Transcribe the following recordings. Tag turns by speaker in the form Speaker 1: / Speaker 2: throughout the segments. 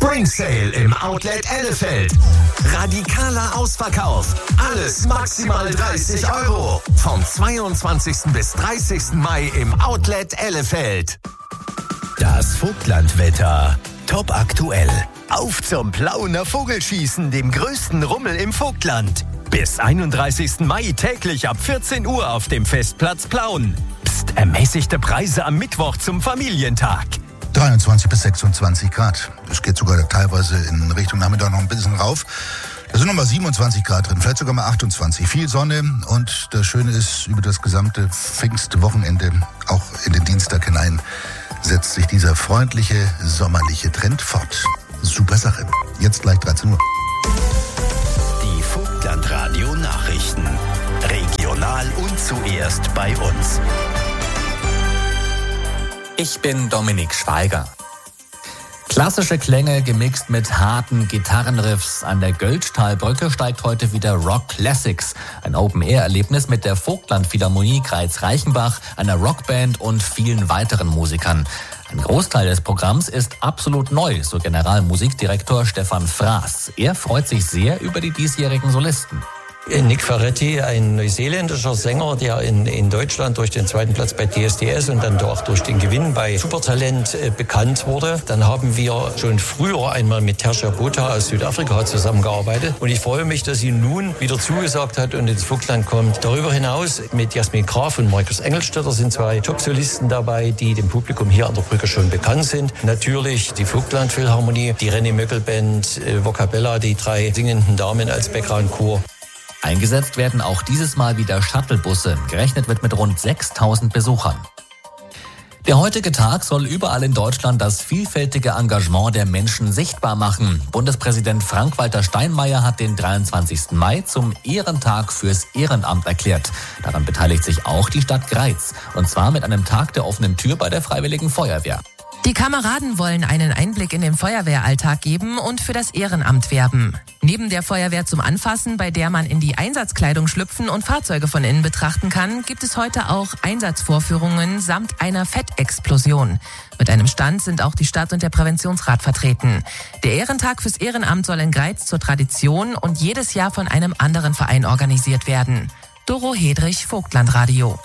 Speaker 1: Spring Sale im Outlet Ellefeld. Radikaler Ausverkauf. Alles maximal 30 €. Vom 22. bis 30. Mai im Outlet Ellefeld.
Speaker 2: Das Vogtlandwetter. Top aktuell. Auf zum Plauener Vogelschießen, dem größten Rummel im Vogtland. Bis 31. Mai täglich ab 14 Uhr auf dem Festplatz Plauen. Psst, ermäßigte Preise am Mittwoch zum Familientag.
Speaker 3: 23 bis 26 Grad. Es geht sogar teilweise in Richtung Nachmittag noch ein bisschen rauf. Da sind nochmal 27 Grad drin, vielleicht sogar mal 28. Viel Sonne und das Schöne ist, über das gesamte Pfingstwochenende, auch in den Dienstag hinein, setzt sich dieser freundliche, sommerliche Trend fort. Super Sache. Jetzt gleich 13 Uhr.
Speaker 2: Die Vogtlandradio Nachrichten. Regional und zuerst bei uns.
Speaker 4: Ich bin Dominik Schweiger. Klassische Klänge gemixt mit harten Gitarrenriffs. An der Göltzschtalbrücke steigt heute wieder Rock Classics. Ein Open-Air-Erlebnis mit der Vogtland-Philharmonie Greiz-Reichenbach, einer Rockband und vielen weiteren Musikern. Ein Großteil des Programms ist absolut neu, so Generalmusikdirektor Stefan Fraß. Er freut sich sehr über die diesjährigen Solisten.
Speaker 5: Nick Ferretti, ein neuseeländischer Sänger, der in Deutschland durch den zweiten Platz bei DSDS und dann auch durch den Gewinn bei Supertalent bekannt wurde. Dann haben wir schon früher einmal mit Tertia Botha aus Südafrika zusammengearbeitet. Und ich freue mich, dass sie nun wieder zugesagt hat und ins Vogtland kommt. Darüber hinaus mit Jasmin Graf und Markus Engelstetter sind zwei Top-Solisten dabei, die dem Publikum hier an der Brücke schon bekannt sind. Natürlich die Vogtland-Philharmonie, die René Möckel-Band, Vocabella, die drei singenden Damen als Background-Chor.
Speaker 4: Eingesetzt werden auch dieses Mal wieder Shuttlebusse. Gerechnet wird mit rund 6.000 Besuchern. Der heutige Tag soll überall in Deutschland das vielfältige Engagement der Menschen sichtbar machen. Bundespräsident Frank-Walter Steinmeier hat den 23. Mai zum Ehrentag fürs Ehrenamt erklärt. Daran beteiligt sich auch die Stadt Greiz. Und zwar mit einem Tag der offenen Tür bei der Freiwilligen Feuerwehr.
Speaker 6: Die Kameraden wollen einen Einblick in den Feuerwehralltag geben und für das Ehrenamt werben. Neben der Feuerwehr zum Anfassen, bei der man in die Einsatzkleidung schlüpfen und Fahrzeuge von innen betrachten kann, gibt es heute auch Einsatzvorführungen samt einer Fettexplosion. Mit einem Stand sind auch die Stadt und der Präventionsrat vertreten. Der Ehrentag fürs Ehrenamt soll in Greiz zur Tradition und jedes Jahr von einem anderen Verein organisiert werden. Doro Hedrich, Vogtlandradio.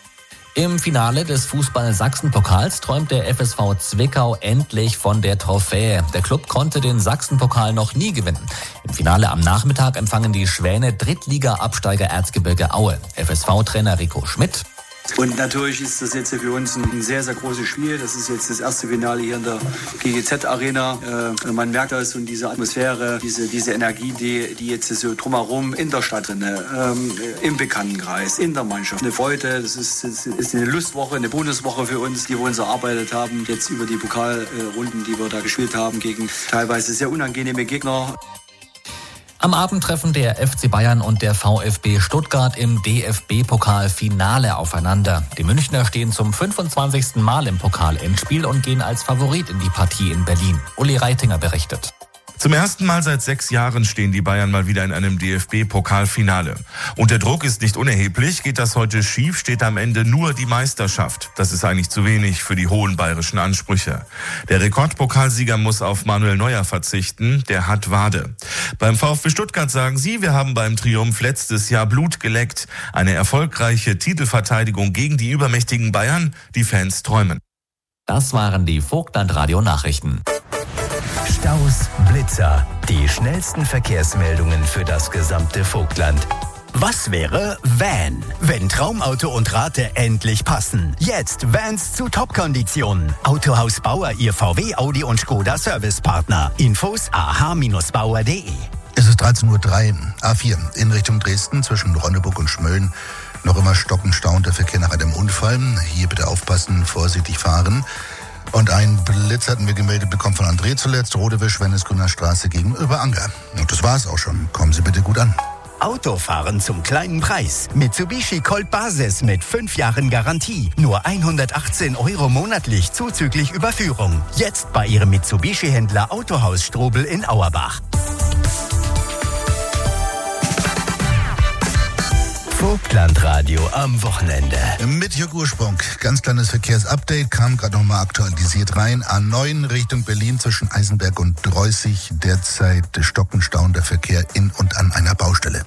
Speaker 4: Im Finale des Fußball-Sachsen-Pokals träumt der FSV Zwickau endlich von der Trophäe. Der Club konnte den Sachsen-Pokal noch nie gewinnen. Im Finale am Nachmittag empfangen die Schwäne Drittliga-Absteiger Erzgebirge Aue. FSV-Trainer Rico Schmidt.
Speaker 7: Und natürlich ist das jetzt für uns ein sehr, sehr großes Spiel. Das ist jetzt das erste Finale hier in der GGZ-Arena. Man merkt das und diese Atmosphäre, diese Energie, die jetzt so drumherum in der Stadt drin, im Bekanntenkreis, in der Mannschaft. Eine Freude, das ist eine Lustwoche, eine Bonuswoche für uns, die wir uns erarbeitet haben. Jetzt über die Pokalrunden, die wir da gespielt haben, gegen teilweise sehr unangenehme Gegner.
Speaker 4: Am Abend treffen der FC Bayern und der VfB Stuttgart im DFB-Pokal-Finale aufeinander. Die Münchner stehen zum 25. Mal im Pokal-Endspiel und gehen als Favorit in die Partie in Berlin. Uli Reitinger berichtet.
Speaker 8: Zum ersten Mal seit 6 Jahren stehen die Bayern mal wieder in einem DFB-Pokalfinale. Und der Druck ist nicht unerheblich. Geht das heute schief, steht am Ende nur die Meisterschaft. Das ist eigentlich zu wenig für die hohen bayerischen Ansprüche. Der Rekordpokalsieger muss auf Manuel Neuer verzichten. Der hat Wade. Beim VfB Stuttgart sagen sie, wir haben beim Triumph letztes Jahr Blut geleckt. Eine erfolgreiche Titelverteidigung gegen die übermächtigen Bayern. Die Fans träumen.
Speaker 4: Das waren die Vogtlandradio-Nachrichten.
Speaker 2: Staus, Blitzer, die schnellsten Verkehrsmeldungen für das gesamte Vogtland. Was wäre Van, wenn Traumauto und Rate endlich passen? Jetzt Vans zu Top-Konditionen. Autohaus Bauer, Ihr VW, Audi und Skoda Servicepartner. Infos ah-bauer.de.
Speaker 3: Es ist 13:03 Uhr, A4 in Richtung Dresden zwischen Ronneburg und Schmölln. Noch immer stockend der Verkehr nach einem Unfall. Hier bitte aufpassen, vorsichtig fahren. Und ein Blitz hatten wir gemeldet bekommen von André zuletzt. Rodewisch, Wennesgrüner Straße gegenüber Anger. Und das war's auch schon. Kommen Sie bitte gut an.
Speaker 2: Autofahren zum kleinen Preis. Mitsubishi Colt Basis mit 5 Jahren Garantie. Nur 118 € monatlich zuzüglich Überführung. Jetzt bei Ihrem Mitsubishi-Händler Autohaus Strobel in Vogtlandradio am Wochenende.
Speaker 3: Mit Jörg Ursprung. Ganz kleines Verkehrsupdate kam gerade nochmal aktualisiert rein. A9 Richtung Berlin zwischen Eisenberg und Dreußig. Derzeit stockenstauender Verkehr in und an einer Baustelle.